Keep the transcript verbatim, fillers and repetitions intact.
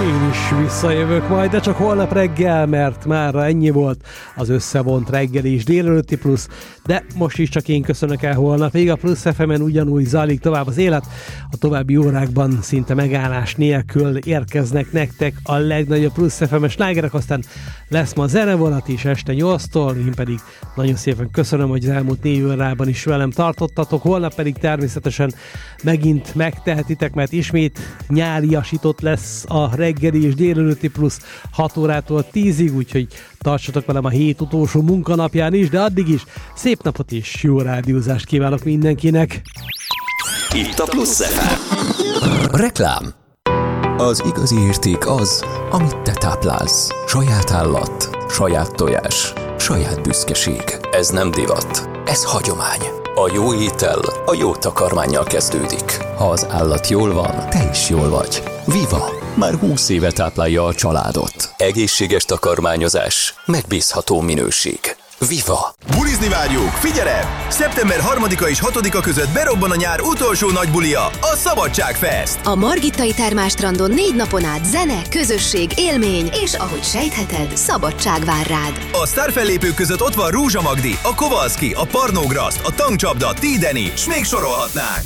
Én is visszajövök majd, de csak holnap reggel, mert már ennyi volt az összevont reggeli és délelőtti plusz, de most is csak én köszönök el holnapig. A Plusz ef emen ugyanúgy zajlik tovább az élet, a további órákban szinte megállás nélkül érkeznek nektek a legnagyobb Plusz ef emes slágerek, aztán lesz ma zenevonat is este nyolctól, én pedig nagyon szépen köszönöm, hogy az elmúlt négy órában is velem tartottatok, holnap pedig természetesen megint megtehetitek, mert ismét nyáriasított lesz a reggeli és délelőtti plusz hat órától tízig, úgyhogy tartsatok velem a hét utolsó munkanapján is, de addig is szép napot és jó rádiózást kívánok mindenkinek! Itt a Plusz ef em. Reklám. Az igazi érték az, amit te táplálsz. Saját állat, saját tojás, saját büszkeség. Ez nem divat, ez hagyomány. A jó étel a jó takarmánnyal kezdődik. Ha az állat jól van, te is jól vagy. Viva! Már húsz éve táplálja a családot. Egészséges takarmányozás, megbízható minőség. Viva! Bulizni várjuk! Figyelem! szeptember harmadika és hatodika között berobban a nyár utolsó nagy bulia, a Szabadságfest! A Margittai Termálstrandon négy napon át zene, közösség, élmény, és ahogy sejtheted, szabadság vár rád. A sztárfellépők között ott van Rózsa Magdi, a Kovalszki, a Parnógraszt, a Tankcsapda, Tideni, s még sorolhatnánk!